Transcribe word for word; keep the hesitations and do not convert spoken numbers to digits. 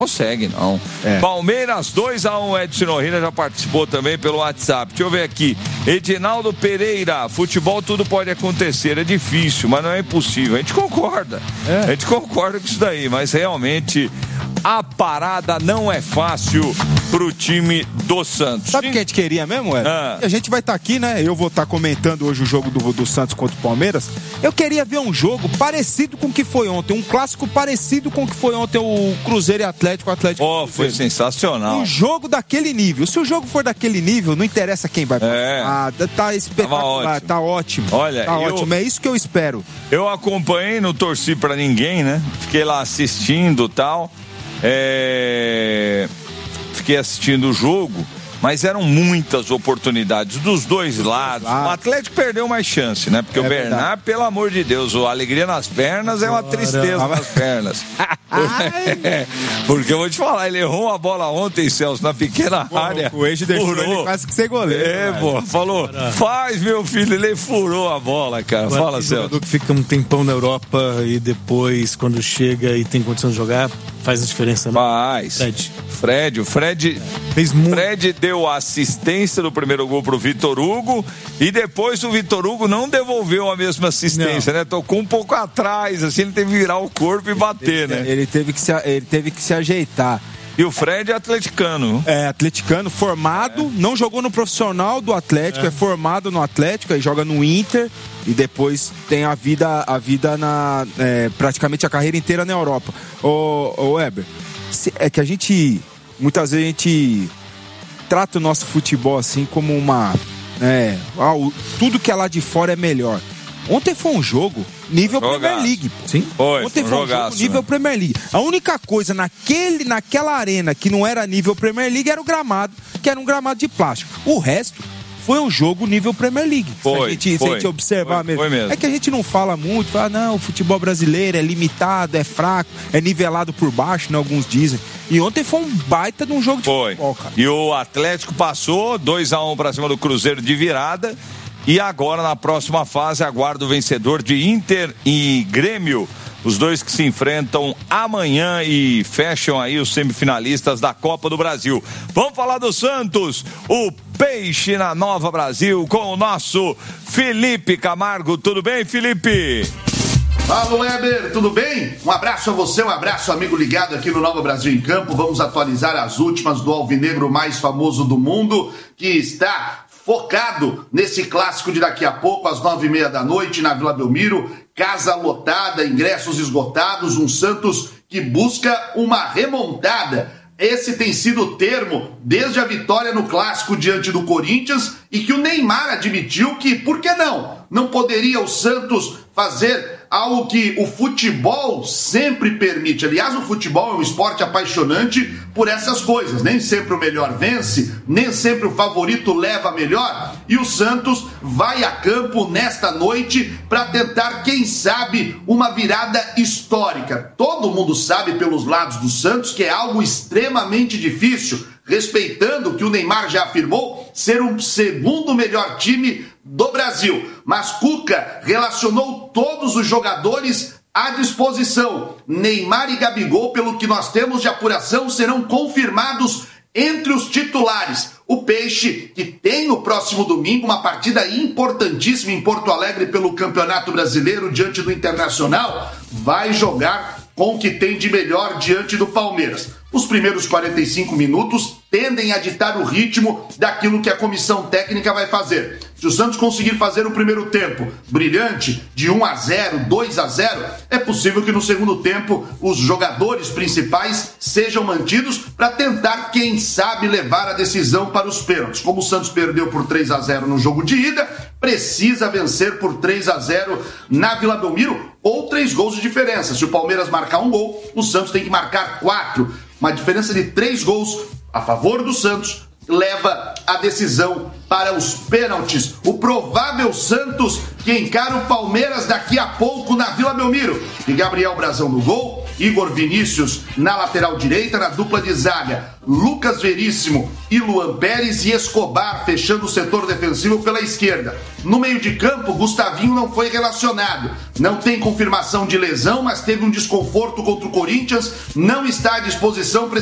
Consegue, não. É. Palmeiras dois a um, Edson Norrina já participou também pelo WhatsApp. Deixa eu ver aqui. Edinaldo Pereira, futebol tudo pode acontecer, é difícil, mas não é impossível. A gente concorda. É. A gente concorda com isso daí, mas realmente a parada não é fácil pro time do Santos. Sabe o que a gente queria mesmo, Ed? Ah. A gente vai estar tá aqui, né? Eu vou estar tá comentando hoje o jogo do, do Santos contra o Palmeiras. Eu queria ver um jogo parecido com o que foi ontem, um clássico parecido com o que foi ontem o Cruzeiro e Atlético, Atlético. Oh, foi sensacional. Um jogo daquele nível. Se o jogo for daquele nível, não interessa quem vai passar. É. Ah, tá espetacular, ótimo. tá ótimo. Olha, tá eu, ótimo, é isso que eu espero. Eu acompanhei, não torci pra ninguém, né? Fiquei lá assistindo e tal. É... Fiquei assistindo o jogo, mas eram muitas oportunidades dos dois lados. O Atlético perdeu mais chance, né? Porque é o Bernard, verdade. Pelo amor de Deus, a alegria nas pernas é uma tristeza nas pernas. Porque eu vou te falar, ele errou uma bola ontem, Celso, na pequena pô, área. O Eixo deixou ele quase que ser goleiro. É, pô, falou, faz, meu filho, ele furou a bola, cara. Agora, fala, Celso. O jogador que fica um tempão na Europa e depois, quando chega e tem condição de jogar, faz a diferença, né? Faz. Fred. Fred, o Fred fez muito. Fred deu a assistência do primeiro gol pro Vitor Hugo e depois o Vitor Hugo não devolveu a mesma assistência, não. né? Tocou um pouco atrás, assim, ele teve que virar o corpo e bater, ele, né? Ele teve, que se, ele teve que se ajeitar. E o Fred é atleticano. É, atleticano, formado, é. não jogou no profissional do Atlético, é. é formado no Atlético, aí joga no Inter e depois tem a vida, a vida na, é, praticamente a carreira inteira na Europa. Ô, ô Weber, é que a gente, muitas vezes a gente trata o nosso futebol assim como uma, é, ah, o, tudo que é lá de fora é melhor. Ontem foi um jogo nível jogaço. Premier League. Pô. Sim. Foi, Ontem foi, foi um jogaço, jogo nível né? Premier League. A única coisa naquele, naquela arena que não era nível Premier League era o gramado, que era um gramado de plástico. O resto foi um jogo nível Premier League. Foi, se a gente, foi, se a gente observar foi, mesmo. Foi mesmo. É que a gente não fala muito, fala, não, o futebol brasileiro é limitado, é fraco, é nivelado por baixo, né? Alguns dizem. E ontem foi um baita de um jogo de foi. futebol, cara. E o Atlético passou dois a um pra cima do Cruzeiro de virada. E agora, na próxima fase, aguarda o vencedor de Inter e Grêmio. Os dois que se enfrentam amanhã e fecham aí os semifinalistas da Copa do Brasil. Vamos falar do Santos, o Peixe na Nova Brasil, com o nosso Felipe Camargo. Tudo bem, Felipe? Fala, Weber, tudo bem? Um abraço a você, um abraço, amigo ligado aqui no Nova Brasil em Campo. Vamos atualizar as últimas do alvinegro mais famoso do mundo, que está focado nesse clássico de daqui a pouco, às nove e meia da noite, na Vila Belmiro. Casa lotada, ingressos esgotados, um Santos que busca uma remontada. Esse tem sido o termo desde a vitória no clássico diante do Corinthians e que o Neymar admitiu que, por que não? Não poderia o Santos fazer algo que o futebol sempre permite. Aliás, o futebol é um esporte apaixonante por essas coisas. Nem sempre o melhor vence, nem sempre o favorito leva a melhor. E o Santos vai a campo nesta noite para tentar, quem sabe, uma virada histórica. Todo mundo sabe pelos lados do Santos que é algo extremamente difícil, respeitando que o Neymar já afirmou ser o segundo melhor time do Brasil. Mas Cuca relacionou todos os jogadores à disposição. Neymar e Gabigol, pelo que nós temos de apuração, serão confirmados entre os titulares. O Peixe, que tem no próximo domingo uma partida importantíssima em Porto Alegre pelo Campeonato Brasileiro diante do Internacional, vai jogar com o que tem de melhor diante do Palmeiras. Os primeiros quarenta e cinco minutos tendem a ditar o ritmo daquilo que a comissão técnica vai fazer. Se o Santos conseguir fazer o primeiro tempo brilhante, de um a zero, dois a zero, é possível que no segundo tempo os jogadores principais sejam mantidos para tentar, quem sabe, levar a decisão para os pênaltis. Como o Santos perdeu por três a zero no jogo de ida, precisa vencer por três a zero na Vila Belmiro ou três gols de diferença. Se o Palmeiras marcar um gol, o Santos tem que marcar quatro. Uma diferença de três gols a favor do Santos leva a decisão para os pênaltis. O provável Santos que encara o Palmeiras daqui a pouco na Vila Belmiro. E Gabriel Brazão no gol, Igor Vinícius na lateral direita, na dupla de zaga, Lucas Veríssimo e Luan Pérez e Escobar fechando o setor defensivo pela esquerda. No meio de campo, Gustavinho não foi relacionado. Não tem confirmação de lesão, mas teve um desconforto contra o Corinthians, não está à disposição para